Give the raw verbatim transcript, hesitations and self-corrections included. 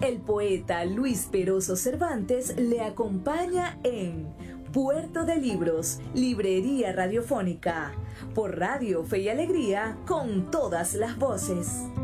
El poeta Luis Peroso Cervantes le acompaña en Puerto de Libros, Librería Radiofónica, por Radio Fe y Alegría, con todas las voces.